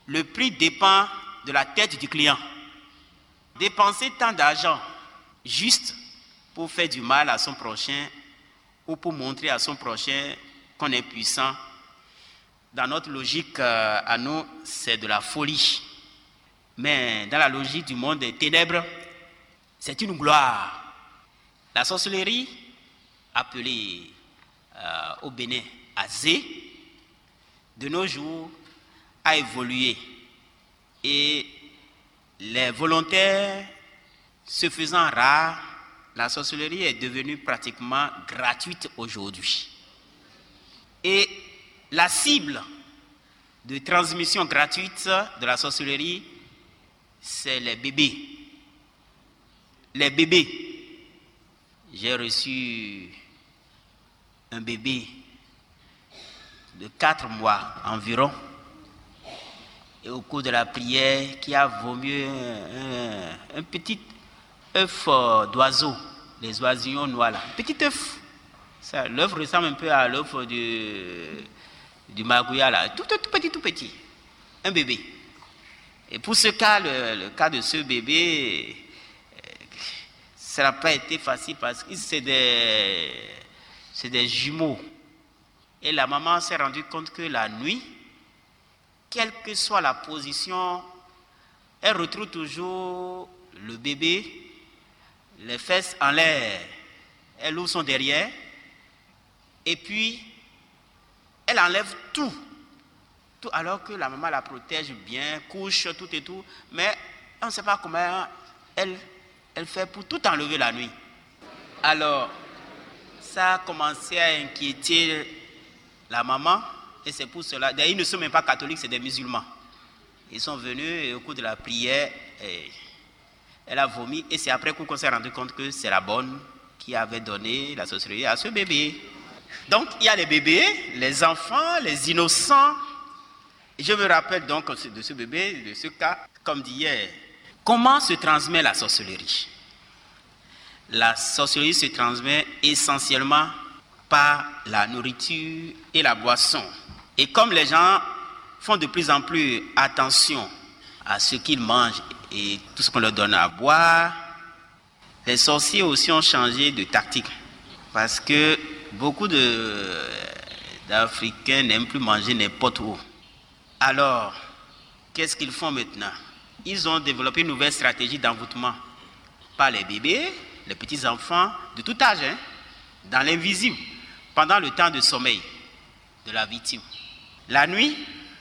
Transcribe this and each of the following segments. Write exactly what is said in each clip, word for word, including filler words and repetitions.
le prix dépend de la tête du client. Dépenser tant d'argent juste pour faire du mal à son prochain ou pour montrer à son prochain qu'on est puissant, dans notre logique euh, à nous, c'est de la folie. Mais dans la logique du monde des ténèbres, c'est une gloire. La sorcellerie, appelée euh, au Bénin Azé, de nos jours, a évolué. Et les volontaires se faisant rares, la sorcellerie est devenue pratiquement gratuite aujourd'hui. Et la cible de transmission gratuite de la sorcellerie, c'est les bébés. Les bébés. J'ai reçu un bébé de quatre mois environ, et au cours de la prière, qui a vomi un, un, un petit œuf d'oiseau, les oisillons noirs là, un petit œuf. L'œuf ressemble un peu à l'œuf du, du margouillat là, tout, tout, tout petit, tout petit, un bébé. Et pour ce cas, le, le cas de ce bébé, ça n'a pas été facile parce que c'est des, c'est des jumeaux. Et la maman s'est rendue compte que la nuit, quelle que soit la position, elle retrouve toujours le bébé, les fesses en l'air, elle ouvre son derrière, et puis elle enlève tout, tout, alors que la maman la protège bien, couche, tout et tout, mais on ne sait pas comment elle, elle fait pour tout enlever la nuit. Alors, ça a commencé à inquiéter la maman, et c'est pour cela, d'ailleurs ils ne sont même pas catholiques, c'est des musulmans. Ils sont venus et au cours de la prière, et elle a vomi, et c'est après qu'on s'est rendu compte que c'est la bonne qui avait donné la sorcellerie à ce bébé. Donc il y a les bébés, les enfants, les innocents. Et je me rappelle donc de ce bébé, de ce cas, comme d'hier. Comment se transmet la sorcellerie? La sorcellerie se transmet essentiellement par la nourriture et la boisson. Et comme les gens font de plus en plus attention à ce qu'ils mangent et tout ce qu'on leur donne à boire, les sorciers aussi ont changé de tactique. Parce que beaucoup de, d'Africains n'aiment plus manger n'importe où. Alors, qu'est-ce qu'ils font maintenant? Ils ont développé une nouvelle stratégie d'envoûtement par les bébés, les petits-enfants de tout âge, hein, dans l'invisible, pendant le temps de sommeil de la victime. La nuit,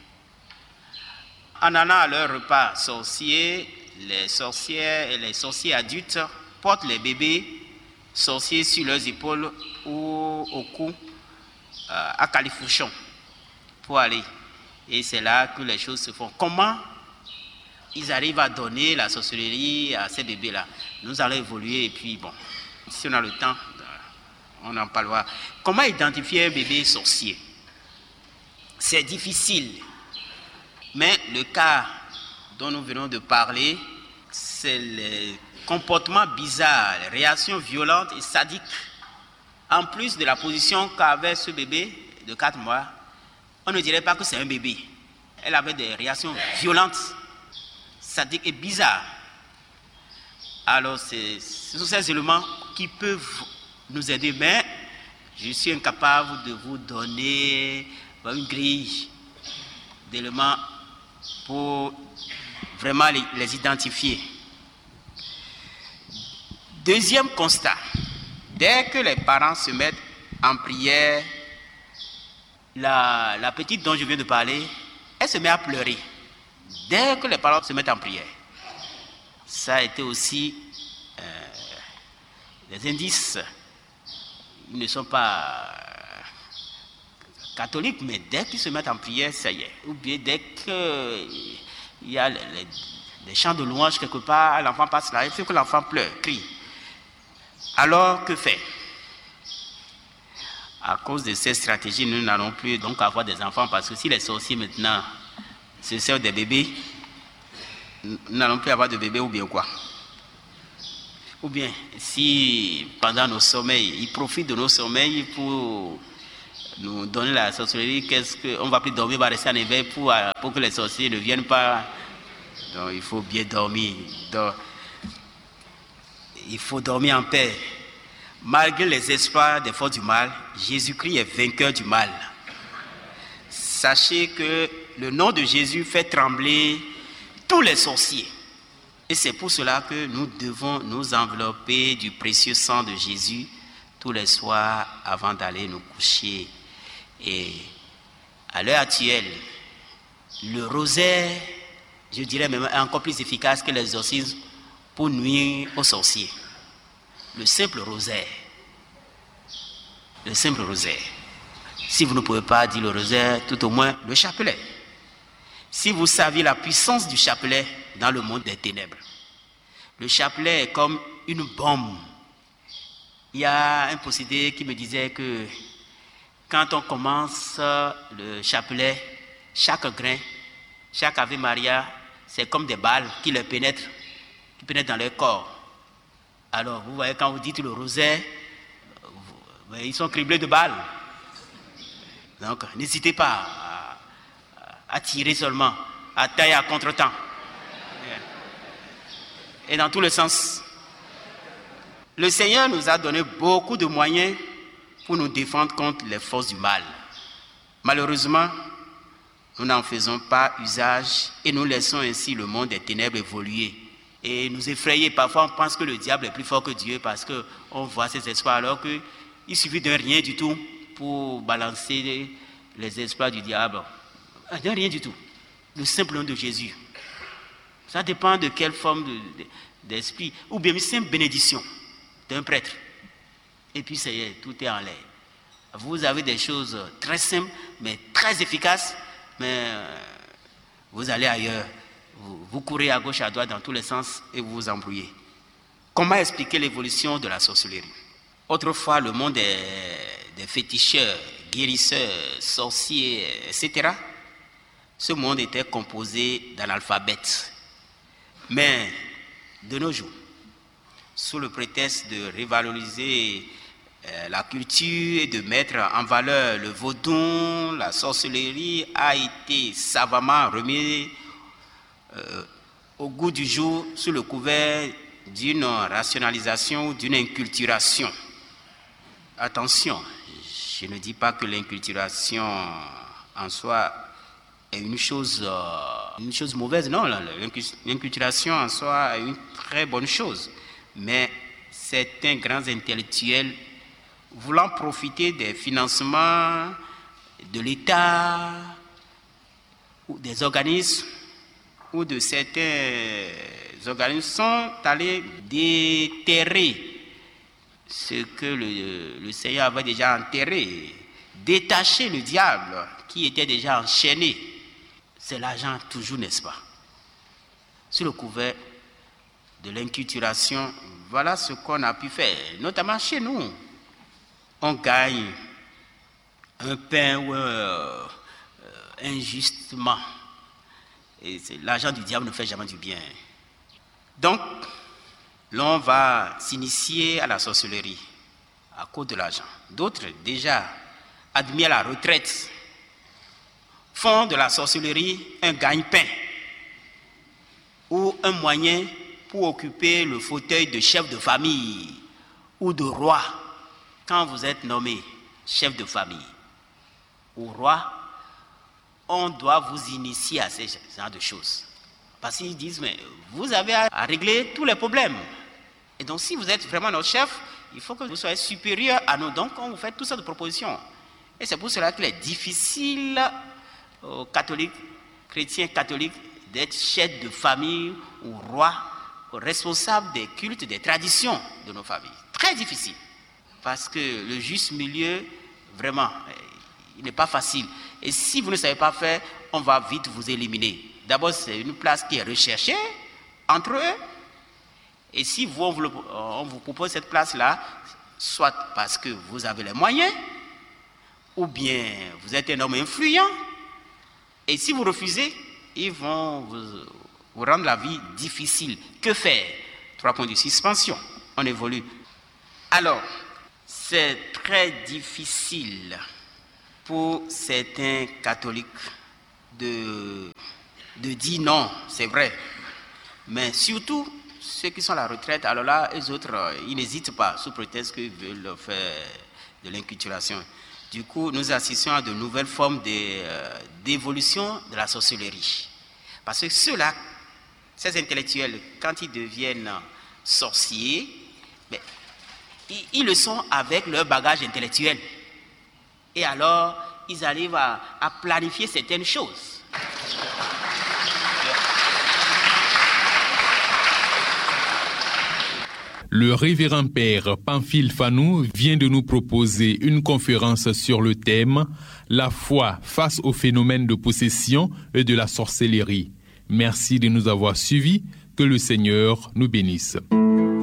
en allant à leur repas sorcier, les sorcières et les sorciers adultes portent les bébés sorciers sur leurs épaules ou au cou, euh, à califourchon, pour aller. Et c'est là que les choses se font. Comment ils arrivent à donner la sorcellerie à ces bébés-là? Nous allons évoluer et puis, bon, si on a le temps, on en parlera. Comment identifier un bébé sorcier? C'est difficile. Mais le cas dont nous venons de parler, c'est les comportements bizarres, les réactions violentes et sadiques. En plus de la position qu'avait ce bébé de quatre mois, on ne dirait pas que c'est un bébé. Elle avait des réactions violentes, sadiques et bizarres. Alors, c'est, ce sont ces éléments qui peuvent nous aider, mais je suis incapable de vous donner une grille d'éléments pour vraiment les, les identifier. Deuxième constat, dès que les parents se mettent en prière, la, la petite dont je viens de parler, elle se met à pleurer. Dès que les parents se mettent en prière, ça a été aussi euh, des indices. Ils ne sont pas catholiques, mais dès qu'ils se mettent en prière, ça y est. Ou bien dès qu'il y a les, les, les chants de louange quelque part, l'enfant passe là, il faut que l'enfant pleure, crie. Alors, que faire? À cause de ces stratégies, nous n'allons plus donc avoir des enfants, parce que si les sorciers maintenant se servent des bébés, nous n'allons plus avoir de bébés ou bien quoi? Ou bien, si pendant nos sommeils, ils profitent de nos sommeils pour nous donner la sorcellerie, qu'est-ce qu'on ne va plus dormir, on va rester en éveil pour, pour que les sorciers ne viennent pas. Donc il faut bien dormir. Donc, il faut dormir en paix. Malgré les espoirs des forces du mal, Jésus-Christ est vainqueur du mal. Sachez que le nom de Jésus fait trembler tous les sorciers. Et c'est pour cela que nous devons nous envelopper du précieux sang de Jésus tous les soirs avant d'aller nous coucher. Et à l'heure actuelle, le rosaire, je dirais même, est encore plus efficace que l'exorcisme pour nuire aux sorciers. Le simple rosaire. Le simple rosaire. Si vous ne pouvez pas dire le rosaire, tout au moins le chapelet. Si vous saviez la puissance du chapelet dans le monde des ténèbres, le chapelet est comme une bombe. Il y a un possédé qui me disait que quand on commence le chapelet, chaque grain, chaque Ave Maria, c'est comme des balles qui les pénètrent, qui pénètrent dans leur corps. Alors, vous voyez, quand vous dites le rosaire, vous, ils sont criblés de balles. Donc, n'hésitez pas à, à tirer seulement, à tailler à contre-temps. Et dans tous les sens. Le Seigneur nous a donné beaucoup de moyens pour nous défendre contre les forces du mal. Malheureusement, nous n'en faisons pas usage et nous laissons ainsi le monde des ténèbres évoluer. Et nous effrayer. Parfois, on pense que le diable est plus fort que Dieu parce qu'on voit ses espoirs, alors qu'il suffit d'un rien du tout pour balancer les espoirs du diable. D'un rien du tout. Le simple nom de Jésus. Ça dépend de quelle forme de, de, d'esprit. Ou bien une simple bénédiction d'un prêtre. Et puis, ça y est, tout est en l'air. Vous avez des choses très simples, mais très efficaces, mais vous allez ailleurs. Vous, vous courez à gauche, à droite, dans tous les sens, et vous vous embrouillez. Comment expliquer l'évolution de la sorcellerie? Autrefois, le monde des, des féticheurs, guérisseurs, sorciers, et cetera, ce monde était composé d'analphabètes. Mais, de nos jours, sous le prétexte de revaloriser euh, la culture et de mettre en valeur le vaudou, la sorcellerie a été savamment remis euh, au goût du jour sous le couvert d'une rationalisation ou d'une inculturation. Attention, je ne dis pas que l'inculturation en soi est une chose, euh, une chose mauvaise, non, l'inculturation en soi est une très bonne chose. Mais certains grands intellectuels, voulant profiter des financements de l'État ou des organismes ou de certains organismes, sont allés déterrer ce que le, le Seigneur avait déjà enterré, détacher le diable qui était déjà enchaîné. C'est l'argent toujours, n'est-ce pas? Sous le couvert de l'inculturation, voilà ce qu'on a pu faire, notamment chez nous. On gagne un pain ou un, euh, injustement. Et l'argent du diable ne fait jamais du bien. Donc, l'on va s'initier à la sorcellerie à cause de l'argent. D'autres, déjà admis à la retraite, font de la sorcellerie un gagne-pain ou un moyen pour occuper le fauteuil de chef de famille ou de roi. Quand vous êtes nommé chef de famille ou roi, on doit vous initier à ce genre de choses. Parce qu'ils disent, mais vous avez à régler tous les problèmes. Et donc, si vous êtes vraiment notre chef, il faut que vous soyez supérieur à nous. Donc, on vous fait toutes sortes de propositions. Et c'est pour cela qu'il est difficile aux catholiques, chrétiens catholiques, d'être chef de famille ou roi, responsable des cultes, des traditions de nos familles. Très difficile. Parce que le juste milieu, vraiment, il n'est pas facile. Et si vous ne savez pas faire, on va vite vous éliminer. D'abord, c'est une place qui est recherchée entre eux. Et si vous, on, vous le, on vous propose cette place-là, soit parce que vous avez les moyens, ou bien vous êtes un homme influent, et si vous refusez, ils vont vous, vous rendre la vie difficile. Que faire? Trois points de suspension. On évolue. Alors, c'est très difficile pour certains catholiques de, de dire non, c'est vrai. Mais surtout, ceux qui sont à la retraite, alors là, les autres, ils n'hésitent pas, sous prétexte qu'ils veulent faire de l'inculturation. Du coup, nous assistons à de nouvelles formes de, euh, d'évolution de la sorcellerie. Parce que ceux-là, ces intellectuels, quand ils deviennent sorciers, ben, ils, ils le sont avec leur bagage intellectuel. Et alors, ils arrivent à, à planifier certaines choses. Le révérend père Pamphile Fanou vient de nous proposer une conférence sur le thème « La foi face au phénomène de possession et de la sorcellerie ». Merci de nous avoir suivis. Que le Seigneur nous bénisse.